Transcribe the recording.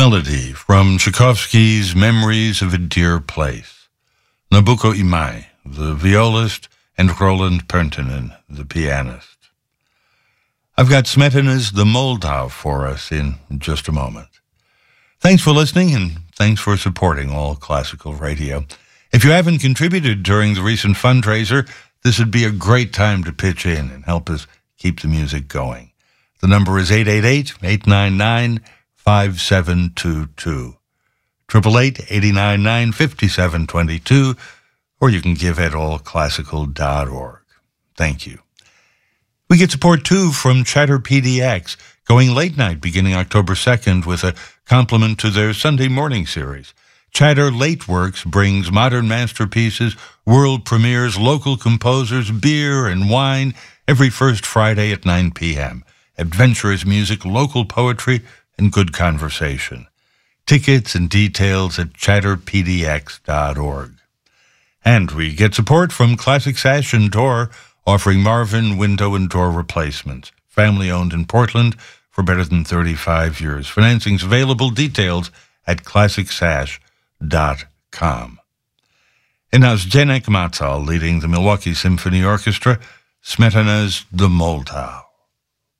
Melody from Tchaikovsky's Memories of a Dear Place. Nabucco Imai, the violist, and Roland Perntinen, the pianist. I've got Smetana's The Moldau for us in just a moment. Thanks for listening, and thanks for supporting All Classical Radio. If you haven't contributed during the recent fundraiser, this would be a great time to pitch in and help us keep the music going. The number is 888-899-5722. 888-899-5722, or you can give at allclassical.org. Thank you. We get support, too, from Chatter PDX, going late night beginning October 2nd with a compliment to their Sunday morning series. Chatter Late Works brings modern masterpieces, world premieres, local composers, beer and wine every first Friday at 9 p.m. Adventurous music, local poetry, and good conversation. Tickets and details at chatterpdx.org. And we get support from Classic Sash and Door, offering Marvin window and door replacements. Family-owned in Portland for better than 35 years. Financing's available. Details at classicsash.com. And now Zdenek Matal leading the Milwaukee Symphony Orchestra, Smetana's The Moldau.